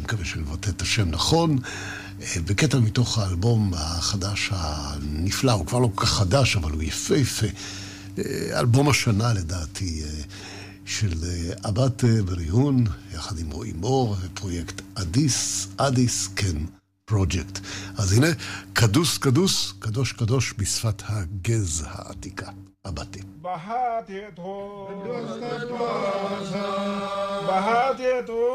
מקווה שאני מבטא את השם נכון, בקטע מתוך האלבום החדש הנפלא, הוא כבר לא כל כך חדש, אבל הוא יפה. אלבום השנה לדעתי, של אבט בריהון, יחד עם רועי מור, ופרויקט אדיס, כן, פרויקט. אז הנה, קדוש, קדוש בשפת הגז העתיקה. אבטי. בהתי